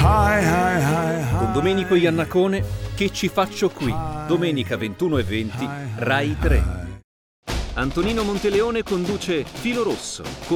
Con Domenico Iannacone, Che ci faccio qui? Domenica 21:20, Rai 3. Antonino Monteleone conduce Filo Rosso.